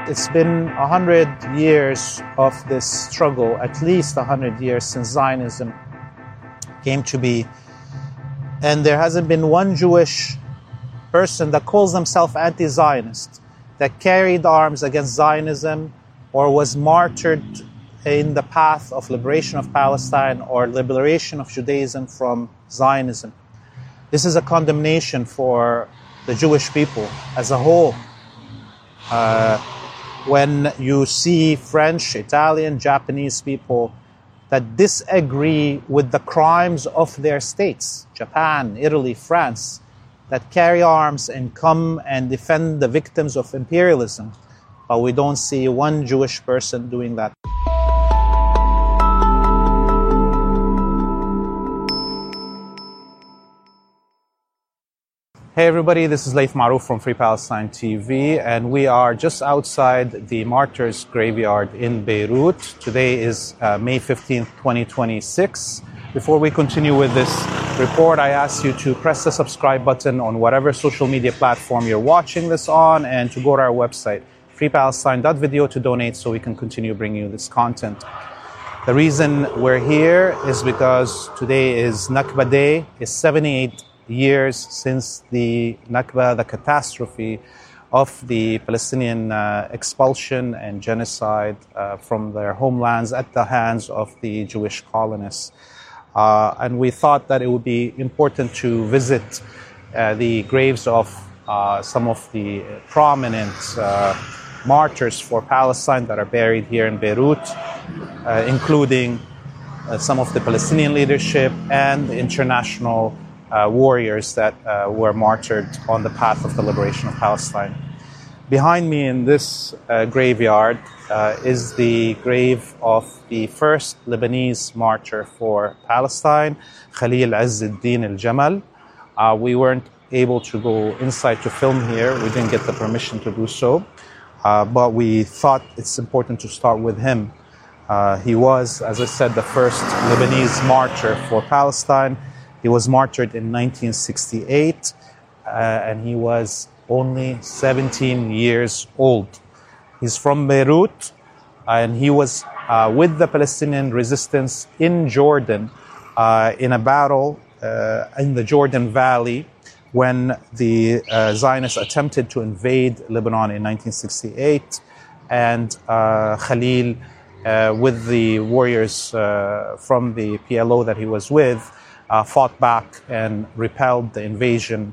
It's been 100 years of this struggle, at least 100 years since Zionism came to be. And there hasn't been one Jewish person that calls themselves anti-Zionist, that carried arms against Zionism or was martyred in the path of liberation of Palestine or liberation of Judaism from Zionism. This is a condemnation for the Jewish people as a whole. When you see French, Italian, Japanese people that disagree with the crimes of their states, Japan, Italy, France, that carry arms and come and defend the victims of imperialism, but we don't see one Jewish person doing that. Hey everybody, this is Laith Marouf from Free Palestine TV, and we are just outside the Martyrs Graveyard in Beirut. Today is May 15th, 2026. Before we continue with this report, I ask you to press the subscribe button on whatever social media platform you're watching this on, and to go to our website, freepalestine.video, to donate so we can continue bringing you this content. The reason we're here is because today is Nakba Day. It's 78 years since the Nakba, the catastrophe of the Palestinian expulsion and genocide from their homelands at the hands of the Jewish colonists. And we thought that it would be important to visit the graves of some of the prominent martyrs for Palestine that are buried here in Beirut, including some of the Palestinian leadership and the international warriors that were martyred on the path of the liberation of Palestine. Behind me in this graveyard is the grave of the first Lebanese martyr for Palestine, Khalil Izz ad-Din al-Jamal. We weren't able to go inside to film here. We didn't get the permission to do so. But we thought it's important to start with him. He was, as I said, the first Lebanese martyr for Palestine. He was martyred in 1968, and he was only 17 years old. He's from Beirut, and he was with the Palestinian resistance in Jordan in a battle in the Jordan Valley when the Zionists attempted to invade Lebanon in 1968. And Khalil, with the warriors from the PLO that he was with, fought back and repelled the invasion